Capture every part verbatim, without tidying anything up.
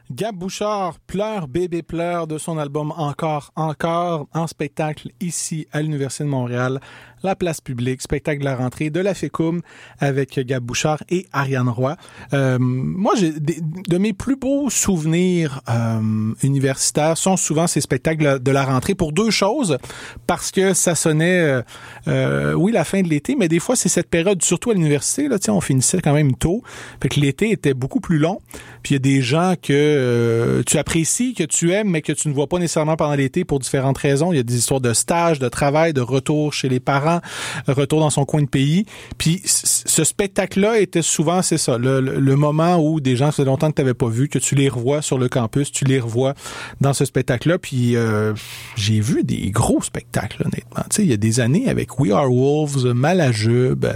Gab Bouchard pleure, bébé pleure de son album Encore, Encore, en spectacle ici à l'Université de Montréal, la place publique, spectacle de la rentrée de la FECUM avec Gab Bouchard et Ariane Roy. Euh, moi, j'ai des, de mes plus beaux souvenirs euh, universitaires sont souvent ces spectacles de la rentrée pour deux choses, parce que ça sonnait, euh, euh, oui, la fin de l'été, mais des fois, c'est cette période, surtout à l'université, là, tu sais, on finissait quand même tôt, fait que l'été était beaucoup plus long, puis il y a des gens que euh, tu apprécies, que tu aimes, mais que tu ne vois pas nécessairement pendant l'été pour différentes raisons. Il y a des histoires de stage, de travail, de retour chez les parents, retour dans son coin de pays. Puis ce spectacle-là était souvent, c'est ça, le, le, le moment où des gens, ça fait longtemps que tu n'avais pas vu, que tu les revois sur le campus, tu les revois dans ce spectacle-là. Puis euh, j'ai vu des gros spectacles, honnêtement. Tu sais, il y a des années avec We Are Wolves, Malajube,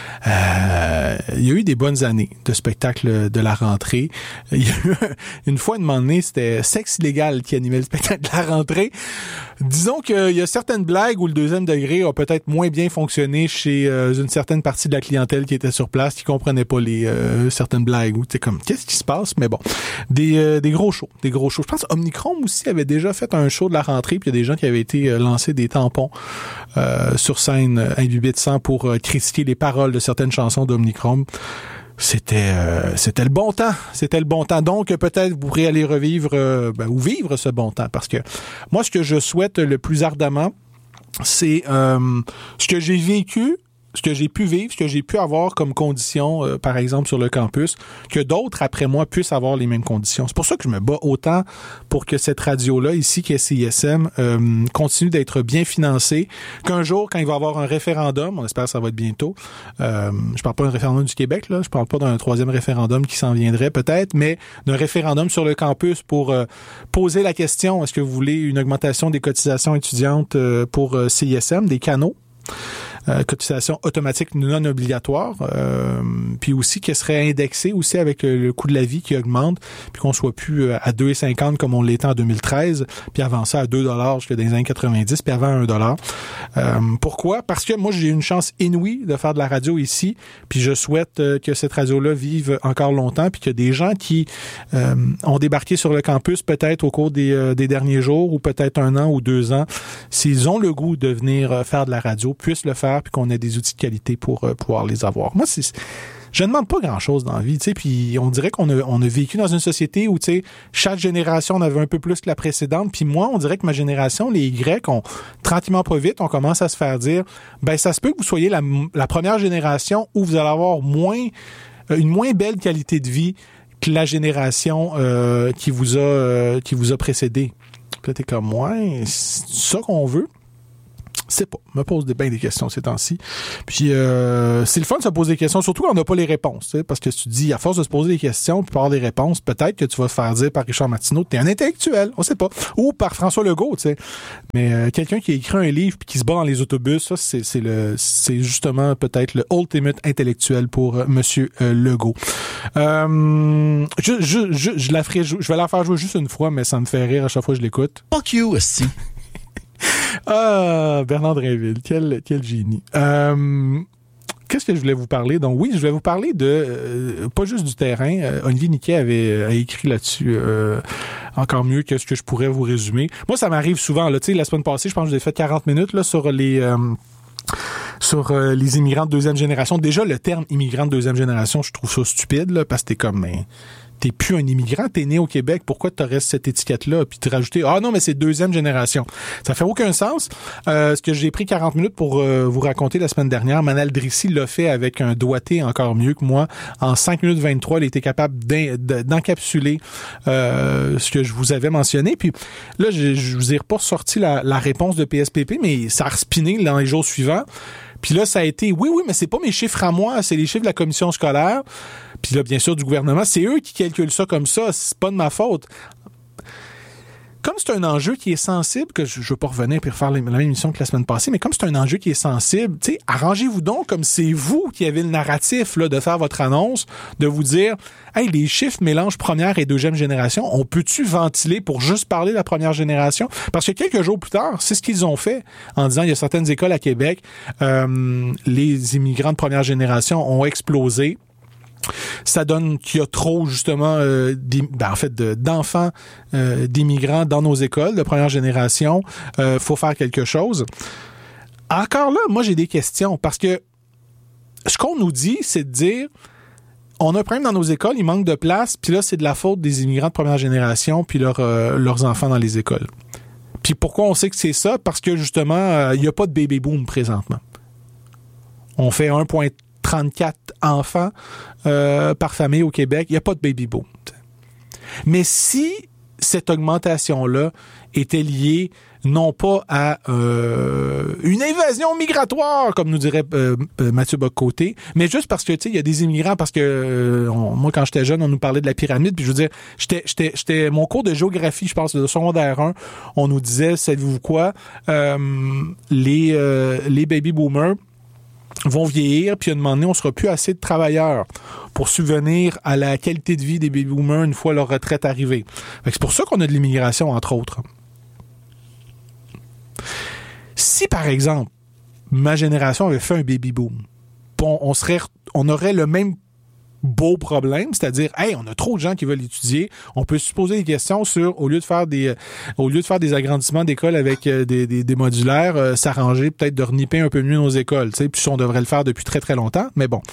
euh, il y a eu des bonnes années de spectacles de la rentrée. Il y a eu une fois, une moment donné, c'était Sexe illégal qui animait le spectacle de la rentrée. Disons qu'il y a certaines blagues où le deuxième degré a peut-être moins bien fonctionné chez euh, une certaine partie de la clientèle qui était sur place, qui comprenait pas les euh, certaines blagues. Où t'es comme, qu'est-ce qui se passe? Mais bon, des euh, des gros shows, des gros shows. Je pense Omnichrome aussi avait déjà fait un show de la rentrée, puis il y a des gens qui avaient été euh, lancés des tampons euh, sur scène, euh, imbibés de sang pour euh, critiquer les paroles de certaines chansons d'Omnichrome. C'était euh, c'était le bon temps, c'était le bon temps. Donc peut-être vous pourrez aller revivre euh, ben, ou vivre ce bon temps, parce que moi ce que je souhaite le plus ardemment, c'est euh, ce que j'ai vécu, ce que j'ai pu vivre, ce que j'ai pu avoir comme conditions, euh, par exemple, sur le campus, que d'autres, après moi, puissent avoir les mêmes conditions. C'est pour ça que je me bats autant pour que cette radio-là, ici, qui est C I S M, euh, continue d'être bien financée, qu'un jour, quand il va y avoir un référendum, on espère que ça va être bientôt, euh, je parle pas d'un référendum du Québec, là, je parle pas d'un troisième référendum qui s'en viendrait peut-être, mais d'un référendum sur le campus pour euh, poser la question, est-ce que vous voulez une augmentation des cotisations étudiantes euh, pour euh, C I S M, des canaux? Euh, cotisation automatique non obligatoire, euh, puis aussi qu'elle serait indexée aussi avec le, le coût de la vie qui augmente, puis qu'on soit plus à deux virgule cinquante comme on l'était en deux mille treize, puis avant ça à deux dollars jusqu'à dans les années quatre-vingt-dix, puis avant un dollar. Euh, pourquoi? Parce que moi, j'ai une chance inouïe de faire de la radio ici, puis je souhaite euh, que cette radio-là vive encore longtemps, puis que des gens qui euh, ont débarqué sur le campus peut-être au cours des, euh, des derniers jours, ou peut-être un an ou deux ans, s'ils ont le goût de venir euh, faire de la radio, puissent le faire, puis qu'on ait des outils de qualité pour euh, pouvoir les avoir. Moi, c'est, je ne demande pas grand-chose dans la vie, tu sais, puis on dirait qu'on a, on a vécu dans une société où, tu sais, chaque génération en avait un peu plus que la précédente, puis moi, on dirait que ma génération, les Y, on, tranquillement pas vite, on commence à se faire dire, ben ça se peut que vous soyez la, la première génération où vous allez avoir moins, une moins belle qualité de vie que la génération euh, qui vous a euh, qui vous a précédé. Puis là, t'es comme, ouais, c'est ça qu'on veut. C'est pas. Me pose des, ben des questions ces temps-ci. Puis euh, c'est le fun de se poser des questions, surtout quand on n'a pas les réponses. Tu sais, parce que tu te dis, à force de se poser des questions puis avoir des réponses, peut-être que tu vas te faire dire par Richard Martineau, t'es un intellectuel, on sait pas. Ou par François Legault, tu sais. Mais euh, quelqu'un qui a écrit un livre puis qui se bat dans les autobus, ça, c'est, c'est le c'est justement peut-être le ultimate intellectuel pour euh, Monsieur euh, Legault. Euh, je, je, je, je la ferai, je vais la faire jouer juste une fois, mais ça me fait rire à chaque fois que je l'écoute. Fuck you, aussi. Ah, Bernard Drinville, quel, quel génie. Euh, qu'est-ce que je voulais vous parler? Donc oui, je vais vous parler de, euh, pas juste du terrain. Euh, Olivier Niquet avait a écrit là-dessus euh, encore mieux que ce que je pourrais vous résumer. Moi, ça m'arrive souvent. Là, tu sais, la semaine passée, je pense que j'ai fait quarante minutes là, sur les... Euh, sur euh, les immigrants de deuxième génération. Déjà, le terme immigrant de deuxième génération, je trouve ça stupide, là, parce que t'es comme... Ben, t'es plus un immigrant, t'es né au Québec, pourquoi t'aurais cette étiquette-là? Puis te rajouter, ah non, mais c'est deuxième génération. Ça fait aucun sens. Euh, ce que j'ai pris quarante minutes pour euh, vous raconter la semaine dernière, Manal Drissi l'a fait avec un doigté encore mieux que moi. En cinq minutes vingt-trois, il était capable d'en, d'encapsuler euh, ce que je vous avais mentionné. Puis là, je, je vous ai pas sorti la, la réponse de P S P P, mais ça a respiné dans les jours suivants. Puis là, ça a été, oui, oui, mais c'est pas mes chiffres à moi, c'est les chiffres de la commission scolaire. Puis là, bien sûr, du gouvernement, c'est eux qui calculent ça comme ça, c'est pas de ma faute. Comme c'est un enjeu qui est sensible, que je ne veux pas revenir et refaire la même émission que la semaine passée, mais comme c'est un enjeu qui est sensible, tu sais, arrangez-vous donc comme c'est vous qui avez le narratif là, de faire votre annonce, de vous dire, hey, les chiffres mélangent première et deuxième génération, on peut-tu ventiler pour juste parler de la première génération? Parce que quelques jours plus tard, c'est ce qu'ils ont fait en disant, il y a certaines écoles à Québec, euh, les immigrants de première génération ont explosé. Ça donne qu'il y a trop, justement, euh, ben, en fait, de, d'enfants euh, d'immigrants dans nos écoles de première génération. Euh, faut faire quelque chose. Encore là, moi, j'ai des questions parce que ce qu'on nous dit, c'est de dire on a un problème dans nos écoles, il manque de place, puis là, c'est de la faute des immigrants de première génération puis leur, euh, leurs enfants dans les écoles. Puis pourquoi on sait que c'est ça? Parce que, justement, il euh, n'y a pas de baby boom présentement. On fait un virgule trente-quatre enfants euh, par famille au Québec. Il n'y a pas de baby boom. Mais si cette augmentation-là était liée non pas à euh, une invasion migratoire, comme nous dirait euh, Mathieu Bock-Côté, mais juste parce que, tu sais, il y a des immigrants, parce que euh, on, moi, quand j'étais jeune, on nous parlait de la pyramide, puis je veux dire, j'étais, j'étais, j'étais mon cours de géographie, je pense, de secondaire un, on nous disait, savez-vous quoi, euh, les, euh, les baby boomers vont vieillir, puis à un moment donné, on sera plus assez de travailleurs pour subvenir à la qualité de vie des baby boomers une fois leur retraite arrivée. Fait que c'est pour ça qu'on a de l'immigration, entre autres. Si, par exemple, ma génération avait fait un baby boom, on, on serait, on aurait le même beau problème, c'est-à-dire, hey, on a trop de gens qui veulent étudier, on peut se poser des questions sur, au lieu de faire des, au lieu de faire des agrandissements d'écoles avec euh, des, des, des modulaires, euh, s'arranger peut-être de reniper un peu mieux nos écoles, tu sais, puis on devrait le faire depuis très très longtemps, mais bon.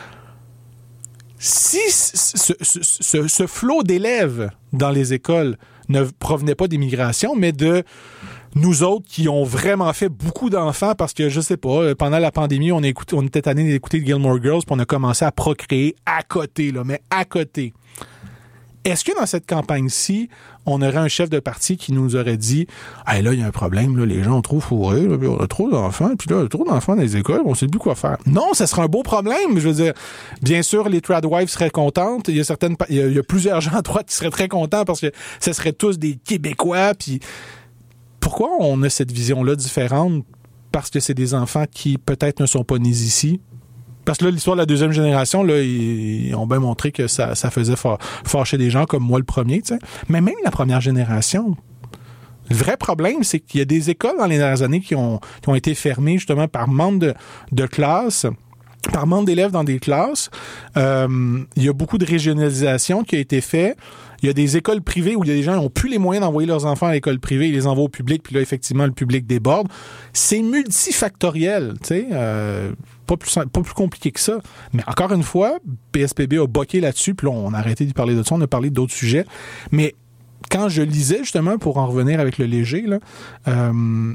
Si ce, ce, ce, ce flot d'élèves dans les écoles ne provenait pas d'immigration, mais de nous autres qui ont vraiment fait beaucoup d'enfants parce que, je sais pas, pendant la pandémie, on, a écouté, on était tannés d'écouter Gilmore Girls puis on a commencé à procréer à côté, là, mais à côté. Est-ce que dans cette campagne-ci, on aurait un chef de parti qui nous aurait dit « Hey, là, il y a un problème, là, les gens ont trop fourré, là, puis on a trop d'enfants, puis là, il y a trop d'enfants dans les écoles, on sait plus quoi faire. » Non, ça serait un beau problème, je veux dire. Bien sûr, les tradwives seraient contentes, il y a certaines, il y a, il y a plusieurs gens à droite qui seraient très contents parce que ce seraient tous des Québécois, puis pourquoi on a cette vision-là différente? Parce que c'est des enfants qui peut-être ne sont pas nés ici. Parce que là, l'histoire de la deuxième génération, là, ils, ils ont bien montré que ça, ça faisait fa- fâcher des gens comme moi le premier, tu sais. Mais même la première génération, le vrai problème, c'est qu'il y a des écoles dans les dernières années qui ont, qui ont été fermées justement par manque de, de classes, par manque d'élèves dans des classes. Euh, il y a beaucoup de régionalisation qui a été faite. Il y a des écoles privées où il y a des gens qui n'ont plus les moyens d'envoyer leurs enfants à l'école privée, ils les envoient au public, puis là, effectivement, le public déborde. C'est multifactoriel, tu sais, euh, pas plus, pas plus compliqué que ça. Mais encore une fois, P S P B a boqué là-dessus, puis là, on a arrêté de parler de ça, on a parlé d'autres sujets. Mais quand je lisais, justement, pour en revenir avec le léger, là, euh,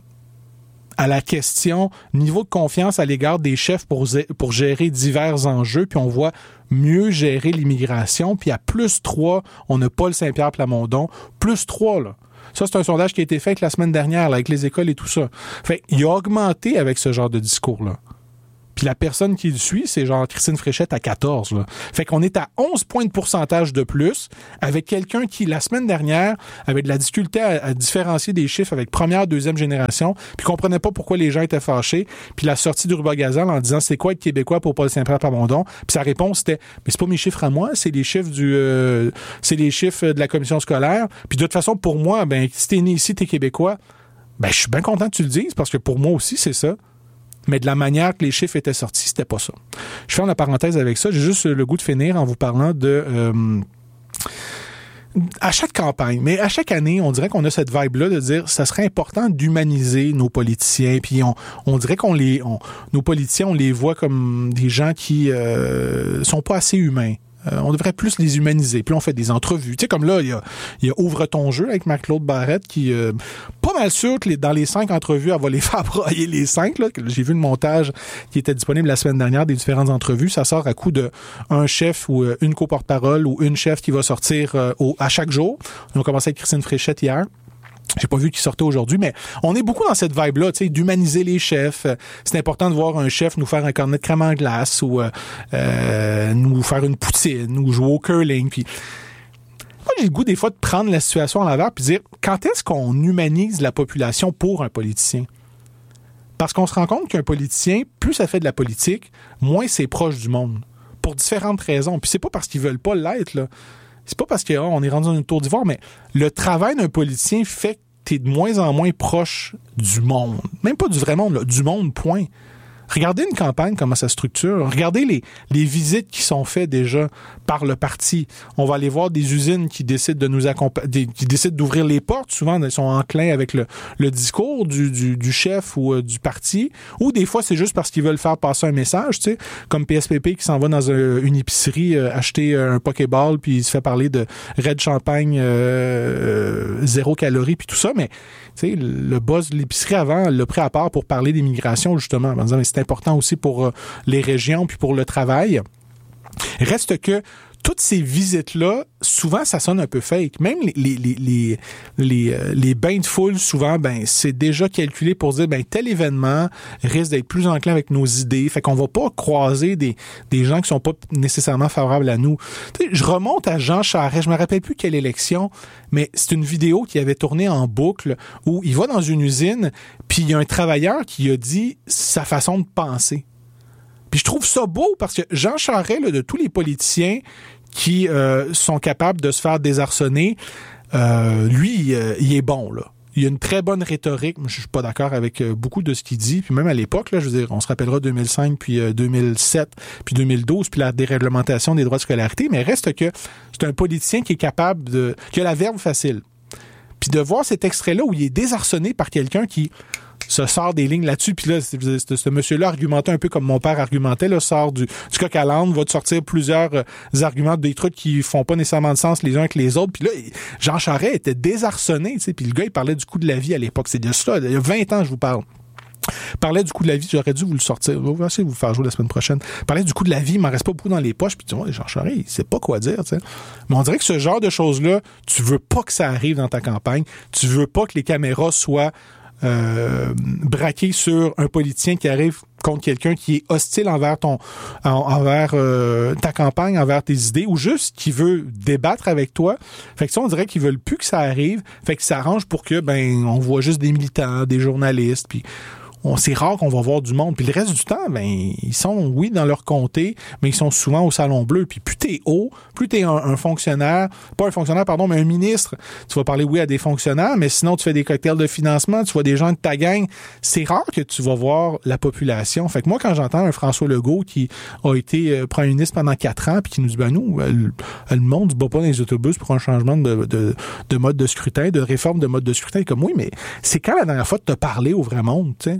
à la question niveau de confiance à l'égard des chefs pour, pour gérer divers enjeux, puis on voit mieux gérer l'immigration, puis à plus trois, on a Paul Saint-Pierre Plamondon, plus trois, là. Ça, c'est un sondage qui a été fait la semaine dernière, là, avec les écoles et tout ça. Fait il a augmenté avec ce genre de discours-là. Puis la personne qui le suit, c'est genre Christine Fréchette à quatorze. Là. Fait qu'on est à onze points de pourcentage de plus avec quelqu'un qui, la semaine dernière, avait de la difficulté à, à différencier des chiffres avec première, deuxième génération, puis comprenait pas pourquoi les gens étaient fâchés. Puis la sortie d'Urba Gazal en disant « C'est quoi être Québécois pour Paul Saint-Pierre Plamondon? » Puis sa réponse c'était « Mais c'est pas mes chiffres à moi, c'est les chiffres du euh, c'est les chiffres de la commission scolaire. Puis de toute façon, pour moi, ben si t'es né ici, t'es Québécois. Ben je suis bien content que tu le dises, parce que pour moi aussi, c'est ça. » Mais de la manière que les chiffres étaient sortis, c'était pas ça. Je ferme la parenthèse avec ça. J'ai juste le goût de finir en vous parlant de... Euh, à chaque campagne, mais à chaque année, on dirait qu'on a cette vibe-là de dire ça serait important d'humaniser nos politiciens. Puis on, on dirait qu'on les... On, nos politiciens, on les voit comme des gens qui euh, sont pas assez humains. Euh, on devrait plus les humaniser. Puis là, on fait des entrevues. Tu sais, comme là, il y a, il y a Ouvre ton jeu avec Marc-Claude Barrette qui, euh, pas mal sûr que les, dans les cinq entrevues, elle va les faire broyer les cinq. Là. J'ai vu le montage qui était disponible la semaine dernière des différentes entrevues. Ça sort à coup de un chef ou euh, une co-porte-parole ou une chef qui va sortir euh, au, à chaque jour. On a commencé avec Christine Fréchette hier. J'ai pas vu qu'il sortait aujourd'hui, mais on est beaucoup dans cette vibe-là, tu sais, d'humaniser les chefs. C'est important de voir un chef nous faire un cornet de crème en glace ou euh, nous faire une poutine ou jouer au curling. Puis moi, j'ai le goût des fois de prendre la situation à l'envers puis dire quand est-ce qu'on humanise la population pour un politicien? Parce qu'on se rend compte qu'un politicien, plus ça fait de la politique, moins c'est proche du monde. Pour différentes raisons. Puis c'est pas parce qu'ils veulent pas l'être, là. C'est pas parce qu'on oh, est rendu dans une tour d'ivoire, mais le travail d'un politicien fait que t'es de moins en moins proche du monde. Même pas du vrai monde, là, du monde, point. Regardez une campagne, comment ça structure. Regardez les, les visites qui sont faites déjà par le parti. On va aller voir des usines qui décident de nous accompagner, qui décident d'ouvrir les portes. Souvent, ils sont enclins avec le, le discours du, du, du chef ou euh, du parti. Ou des fois, c'est juste parce qu'ils veulent faire passer un message, tu sais, comme P S P P qui s'en va dans un, une épicerie euh, acheter un Pokéball puis il se fait parler de Red Champagne euh, zéro calorie puis tout ça. Mais tu sais, le boss de l'épicerie avant l'a pris à part pour parler d'immigration, justement, en disant mais c'est important aussi pour euh, les régions puis pour le travail. Reste que toutes ces visites-là, souvent, ça sonne un peu fake. Même les, les, les, les, les, euh, les bains de foule, souvent, ben, c'est déjà calculé pour dire, ben, tel événement risque d'être plus enclin avec nos idées. Fait qu'on va pas croiser des, des gens qui sont pas nécessairement favorables à nous. Tu sais, je remonte à Jean Charest. Je me rappelle plus quelle élection, mais c'est une vidéo qui avait tourné en boucle où il va dans une usine, puis il y a un travailleur qui a dit sa façon de penser. Puis je trouve ça beau parce que Jean Charest, là, de tous les politiciens qui euh, sont capables de se faire désarçonner, euh, lui, euh, il est bon, là. Il a une très bonne rhétorique. Je suis pas d'accord avec euh, beaucoup de ce qu'il dit. Puis même à l'époque, là, je veux dire, on se rappellera deux mille cinq, puis euh, deux mille sept, puis deux mille douze, puis la déréglementation des droits de scolarité. Mais reste que c'est un politicien qui est capable de... qui a la verve facile. Puis de voir cet extrait-là où il est désarçonné par quelqu'un qui se sort des lignes là-dessus, puis là, c'est, c'est, ce monsieur-là argumentait un peu comme mon père argumentait, là, sort du, du coq à l'âne, va te sortir plusieurs euh, arguments, des trucs qui font pas nécessairement de sens les uns avec les autres, puis là, Jean Charest était désarçonné, tu sais, puis le gars, il parlait du coût de la vie à l'époque, c'est de ça, il y a vingt ans, je vous parle. Parlait du coût de la vie, j'aurais dû vous le sortir. On va essayer de vous faire jouer la semaine prochaine. Parlait du coût de la vie, il m'en reste pas beaucoup dans les poches. Puis tu vois, Jean Charest, il sait pas quoi dire, tu sais. Mais on dirait que ce genre de choses-là, tu veux pas que ça arrive dans ta campagne. Tu veux pas que les caméras soient euh, braquées sur un politicien qui arrive contre quelqu'un qui est hostile envers ton, en, envers euh, ta campagne, envers tes idées, ou juste qui veut débattre avec toi. Fait que ça, on dirait qu'ils veulent plus que ça arrive. Fait que ça arrange pour que, ben, on voit juste des militants, des journalistes, puis on, c'est rare qu'on va voir du monde. Puis le reste du temps, ben, ils sont, oui, dans leur comté, mais ils sont souvent au Salon Bleu. Puis plus t'es haut, plus t'es un, un fonctionnaire, pas un fonctionnaire, pardon, mais un ministre, tu vas parler, oui, à des fonctionnaires, mais sinon, tu fais des cocktails de financement, tu vois des gens de ta gang. C'est rare que tu vas voir la population. Fait que moi, quand j'entends un François Legault qui a été euh, premier ministre pendant quatre ans, puis qui nous dit, ben nous, le, le monde ne bat pas dans les autobus pour un changement de, de, de mode de scrutin, de réforme de mode de scrutin. Comme, oui, mais c'est quand la dernière fois de te parler au vrai monde, tu sais?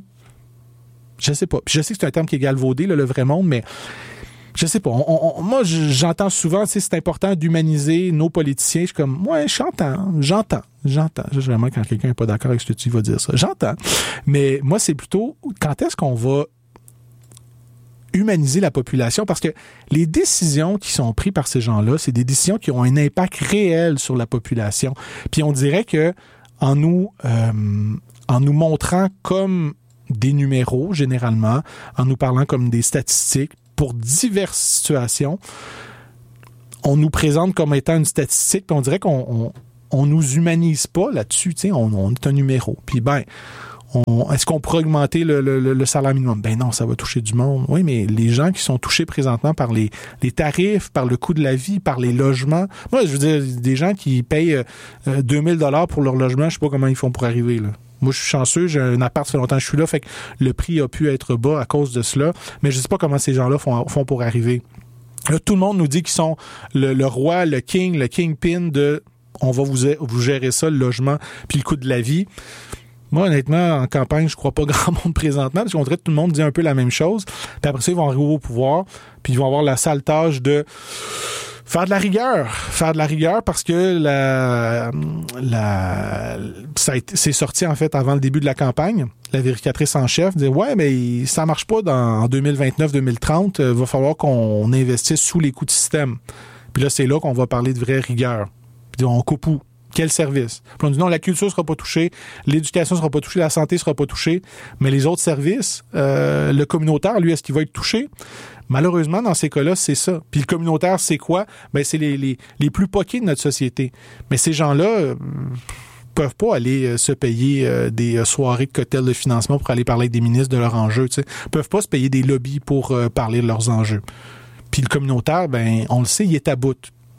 Je sais pas. Puis je sais que c'est un terme qui est galvaudé, là, le vrai monde, mais je sais pas. On, on, moi, j'entends souvent, tu sais, c'est important d'humaniser nos politiciens. Je suis comme, ouais, j'entends, j'entends, j'entends. Vraiment, quand quelqu'un n'est pas d'accord avec ce que tu vas dire ça, j'entends. Mais moi, c'est plutôt, quand est-ce qu'on va humaniser la population? Parce que les décisions qui sont prises par ces gens-là, c'est des décisions qui ont un impact réel sur la population. Puis on dirait que en nous, euh, en nous montrant comme des numéros, généralement, en nous parlant comme des statistiques pour diverses situations, on nous présente comme étant une statistique, puis on dirait qu'on on, on nous humanise pas là-dessus, tu sais, on, on est un numéro. Puis ben, on, est-ce qu'on pourrait augmenter le, le, le salaire minimum? Ben non, ça va toucher du monde. Oui, mais les gens qui sont touchés présentement par les, les tarifs, par le coût de la vie, par les logements, moi, je veux dire, des gens qui payent euh, deux mille dollars pour leur logement, je sais pas comment ils font pour arriver, là. Moi, je suis chanceux, j'ai un appart, ça fait longtemps que je suis là, fait que le prix a pu être bas à cause de cela, mais je sais pas comment ces gens-là font, font pour arriver. Là, tout le monde nous dit qu'ils sont le, le roi, le king, le kingpin de on va vous, vous gérer ça, le logement, puis le coût de la vie. Moi, honnêtement, en campagne, je crois pas grand monde présentement, parce qu'on dirait que tout le monde dit un peu la même chose, puis après ça, ils vont arriver au pouvoir, puis ils vont avoir la sale tâche de faire de la rigueur, faire de la rigueur parce que la, la, ça a été, c'est sorti en fait avant le début de la campagne. La vérificatrice en chef dit ouais, mais ça marche pas dans, en deux mille vingt-neuf deux mille trente. Il va falloir qu'on investisse sous les coûts de système. Puis là, c'est là qu'on va parler de vraie rigueur. Puis on coupe où? Quel service? Puis on dit non, la culture sera pas touchée, l'éducation sera pas touchée, la santé sera pas touchée, mais les autres services, euh, le communautaire, lui, est-ce qu'il va être touché? Malheureusement, dans ces cas-là, c'est ça. Puis le communautaire, c'est quoi? Ben, c'est les, les, les plus poqués de notre société. Mais ces gens-là euh, peuvent pas aller euh, se payer euh, des euh, soirées de cocktails de financement pour aller parler avec des ministres de leurs enjeux. Tu sais. Ils peuvent pas se payer des lobbies pour euh, parler de leurs enjeux. Puis le communautaire, ben, on le sait, il est à bout.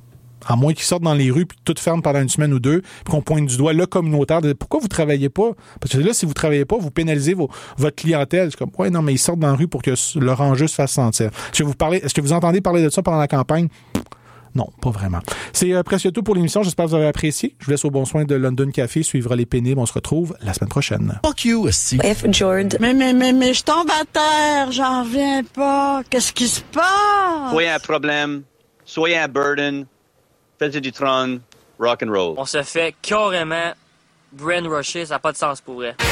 À moins qu'ils sortent dans les rues puis tout ferme pendant une semaine ou deux, puis qu'on pointe du doigt le communautaire. De, pourquoi vous travaillez pas? Parce que là, si vous travaillez pas, vous pénalisez vos, votre clientèle. C'est comme, ouais, non, mais ils sortent dans la rue pour que leur enjeu se fasse sentir. Est-ce que vous parlez, est-ce que vous entendez parler de ça pendant la campagne? Non, pas vraiment. C'est euh, presque tout pour l'émission. J'espère que vous avez apprécié. Je vous laisse au bon soin de London Café. Suivra les pénibles. On se retrouve la semaine prochaine. Fuck you, aussi. F. Jordan. Mais, mais, mais, mais, je tombe à terre. J'en reviens pas. Qu'est-ce qui se passe? Soyez un problème. Soyez un burden. Faites du trône. Rock and roll. On se fait carrément brainwasher. Ça n'a pas de sens pour vrai.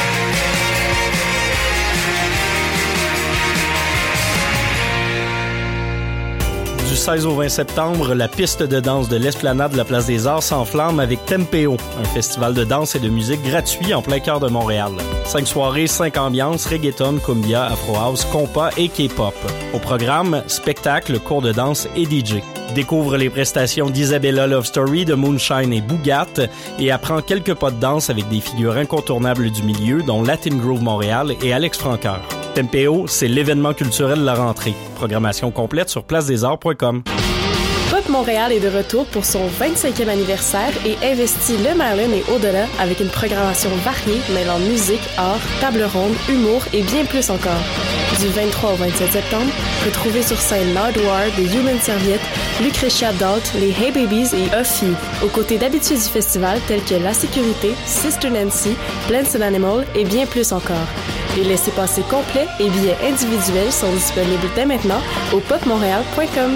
Du seize au vingt septembre, la piste de danse de l'Esplanade de la Place des Arts s'enflamme avec Tempo, un festival de danse et de musique gratuit en plein cœur de Montréal. Cinq soirées, cinq ambiances, reggaeton, cumbia, afro house, compas et K-pop. Au programme, spectacle, cours de danse et D J. Découvre les prestations d'Isabella Love Story, de Moonshine et Bougat et apprend quelques pas de danse avec des figures incontournables du milieu, dont Latin Groove Montréal et Alex Francoeur. Tempo, c'est l'événement culturel de la rentrée. Programmation complète sur place des arts point com. Pop Montréal est de retour pour son vingt-cinquième anniversaire et investit le Merlin et au-delà avec une programmation variée mêlant musique, art, table ronde, humour et bien plus encore. Du vingt-trois au vingt-sept septembre, retrouvez sur scène Nardwar, des Human Serviette, Lucretia Dalt, les Hey Babies et A Few, aux côtés d'habitués du festival tels que La Sécurité, Sister Nancy, Plants and Animal et bien plus encore. Les laissez-passer complets et billets individuels sont disponibles dès maintenant au pop montréal point com.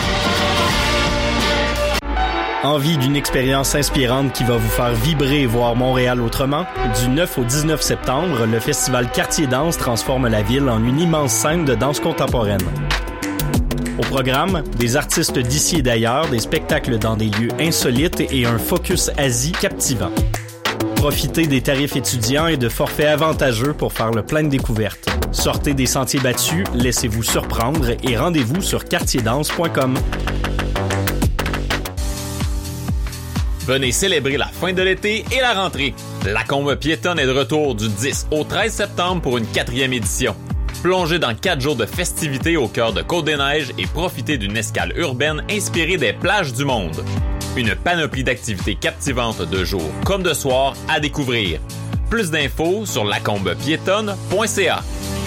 Envie d'une expérience inspirante qui va vous faire vibrer et voir Montréal autrement? Du neuf au dix-neuf septembre, le festival Quartier Danse transforme la ville en une immense scène de danse contemporaine. Au programme, des artistes d'ici et d'ailleurs, des spectacles dans des lieux insolites et un focus Asie captivant. Profitez des tarifs étudiants et de forfaits avantageux pour faire le plein de découvertes. Sortez des sentiers battus, laissez-vous surprendre et rendez-vous sur quartier danse point com. Venez célébrer la fin de l'été et la rentrée. La Combe piétonne est de retour du dix au treize septembre pour une quatrième édition. Plongez dans quatre jours de festivités au cœur de Côte-des-Neiges et profitez d'une escale urbaine inspirée des plages du monde. Une panoplie d'activités captivantes de jour comme de soir à découvrir. Plus d'infos sur lacombepiétonne point c a.